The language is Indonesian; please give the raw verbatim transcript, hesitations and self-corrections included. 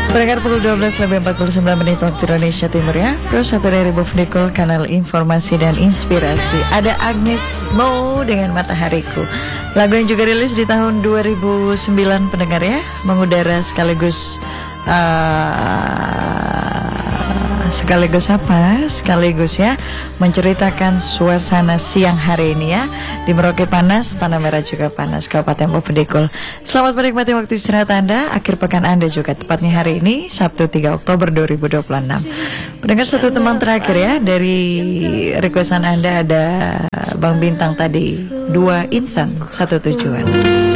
Berangkat pukul dua belas lebih empat puluh sembilan menit waktu Indonesia Timur ya. Pro satu dari Bovniko, kanal informasi dan inspirasi. Ada Agnes Mo dengan Matahariku. Lagu yang juga rilis di tahun dua ribu sembilan pendengar ya. Mengudara sekaligus uh, Sekaligus apa? Sekaligus ya menceritakan suasana siang hari ini ya. Di Merauke panas, Tanah Merah juga panas, Kabupaten Bovniko. Selamat menikmati waktu istirahat Anda, akhir pekan Anda juga. Tepatnya hari ini Sabtu tiga Oktober dua ribu dua puluh enam. Mendengar satu teman terakhir ya. Dari requestan Anda ada Bang Bintang tadi. Dua insan, satu tujuan.